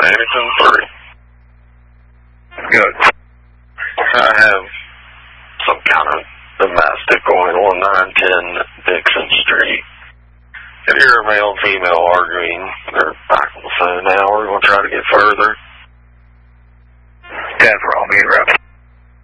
Bennington 3. Good. I have some kind of domestic going on 910 Dixon Street. If you're a male and female arguing, they're back on the phone now. We're going to try to get further.